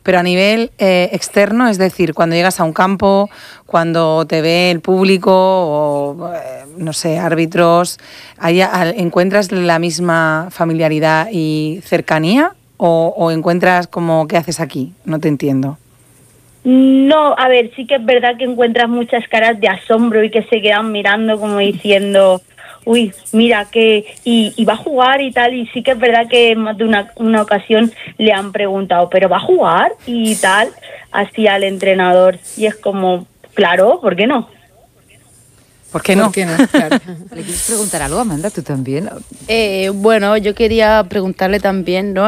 pero a nivel externo, es decir, cuando llegas a un campo, cuando te ve el público o, no sé, árbitros, ¿encuentras la misma familiaridad y cercanía o encuentras como qué haces aquí? No te entiendo. No, a ver, sí que es verdad que encuentras muchas caras de asombro y que se quedan mirando como diciendo, uy, mira que y va a jugar y tal, y sí que es verdad que más de una ocasión le han preguntado, ¿pero va a jugar? Y tal, así al entrenador, y es como, claro, ¿por qué no? ¿Por qué no? ¿Por qué no? Claro. ¿Le quieres preguntar algo, Amanda, tú también? Bueno, yo quería preguntarle también, ¿no?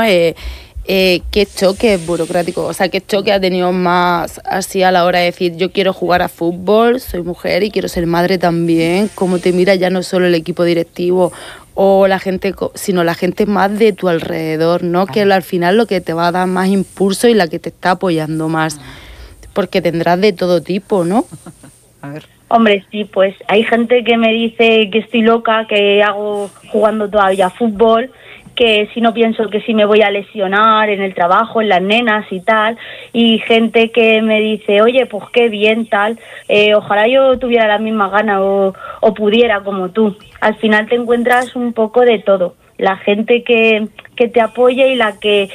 ¿Qué choque burocrático, o sea, qué choque ha tenido más así a la hora de decir yo quiero jugar a fútbol, soy mujer y quiero ser madre también? ¿Cómo te mira ya no solo el equipo directivo o la gente, sino la gente más de tu alrededor, ¿no? Que al final lo que te va a dar más impulso y la que te está apoyando más, porque tendrás de todo tipo, ¿no? A ver. Hombre, sí, pues hay gente que me dice que estoy loca, que hago jugando todavía fútbol, que si no pienso que si me voy a lesionar en el trabajo, en las nenas y tal, y gente que me dice, oye, pues qué bien, tal, ojalá yo tuviera las mismas ganas o pudiera como tú. Al final te encuentras un poco de todo, la gente que te apoya y la que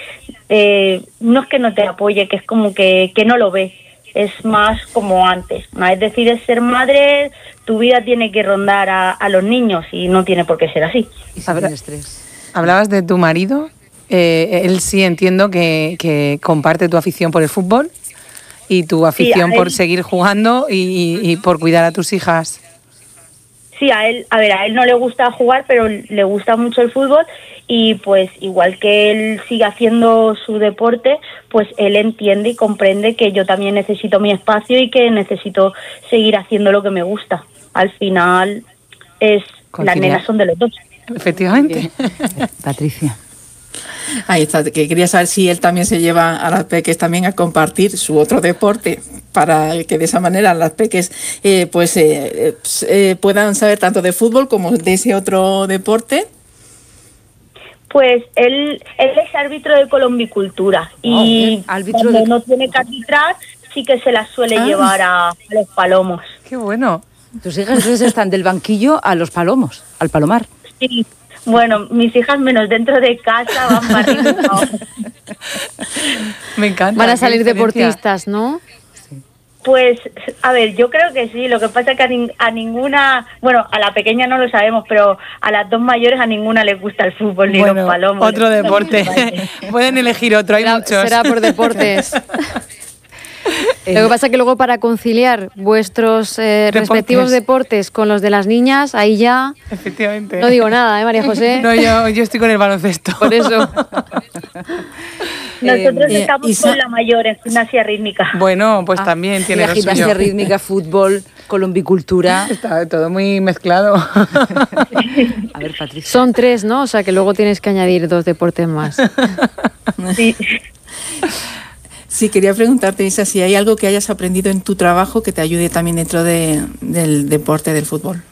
no es que no te apoye, que es como que no lo ve. Es más como antes. Una vez decides ser madre, tu vida tiene que rondar a los niños y no tiene por qué ser así. ¿Y si tienes estrés? Hablabas de tu marido. Él sí entiendo que comparte tu afición por el fútbol y tu afición por seguir jugando y por cuidar a tus hijas. Sí, a él no le gusta jugar, pero le gusta mucho el fútbol y pues igual que él sigue haciendo su deporte, pues él entiende y comprende que yo también necesito mi espacio y que necesito seguir haciendo lo que me gusta. Al final las nenas son de los dos. Efectivamente. Patricia. Ahí está, que quería saber si él también se lleva a las peques también a compartir su otro deporte para que de esa manera las peques puedan saber tanto de fútbol como de ese otro deporte. Pues él es árbitro de colombicultura y cuando no tiene que arbitrar sí que se las suele llevar a los palomos. ¡Qué bueno! Tus hijas entonces están del banquillo a los palomos, al palomar. Sí. Bueno, mis hijas menos dentro de casa van para arriba. Me encanta. Van a salir deportistas, ¿no? Pues, a ver, yo creo que sí. Lo que pasa es que a ninguna, bueno, a la pequeña no lo sabemos, pero a las dos mayores a ninguna les gusta el fútbol ni los palomos. Otro deporte. Pueden elegir otro, hay muchos. Será por deportes. Lo que pasa es que luego para conciliar vuestros respectivos deportes con los de las niñas, ahí ya... Efectivamente. No digo nada, María José? No, yo estoy con el baloncesto. Por eso. Nosotros estamos con la mayor en gimnasia rítmica. Bueno, pues también tiene lo suyo. Gimnasia rítmica, fútbol, colombicultura. Está todo muy mezclado. A ver, Patricia. Son 3, ¿no? O sea que luego tienes que añadir 2 deportes más. Sí. Sí, quería preguntarte, Isa, si hay algo que hayas aprendido en tu trabajo que te ayude también dentro del deporte del fútbol.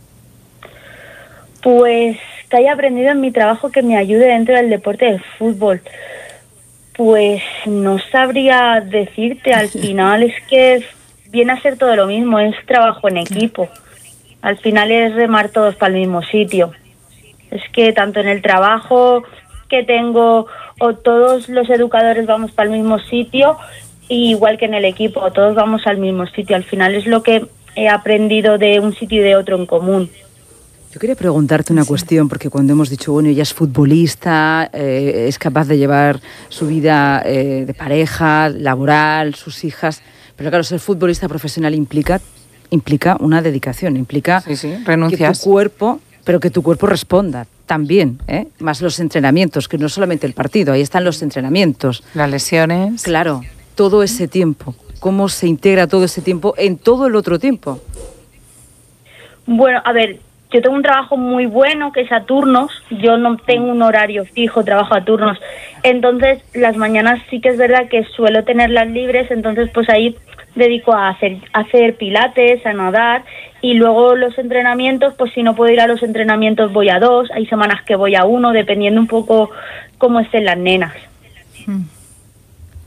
Pues que haya aprendido en mi trabajo que me ayude dentro del deporte del fútbol. Pues no sabría decirte, al final es que viene a ser todo lo mismo, es trabajo en equipo. Al final es remar todos para el mismo sitio. Es que tanto en el trabajo que tengo o todos los educadores vamos para el mismo sitio, igual que en el equipo, todos vamos al mismo sitio. Al final es lo que he aprendido de un sitio y de otro en común. Yo quería preguntarte una cuestión, porque cuando hemos dicho, bueno, ella es futbolista, es capaz de llevar su vida de pareja, laboral, sus hijas, pero claro, ser futbolista profesional implica una dedicación, implica renuncias. Que tu cuerpo, pero que tu cuerpo responda también, más los entrenamientos, que no solamente el partido, ahí están los entrenamientos. Las lesiones. Claro, todo ese tiempo, ¿cómo se integra todo ese tiempo en todo el otro tiempo? Bueno, a ver, yo tengo un trabajo muy bueno que es a turnos, yo no tengo un horario fijo, trabajo a turnos, entonces las mañanas sí que es verdad que suelo tenerlas libres, entonces pues ahí dedico a hacer pilates, a nadar, y luego los entrenamientos, pues si no puedo ir a los entrenamientos voy a 2, hay semanas que voy a 1, dependiendo un poco cómo estén las nenas.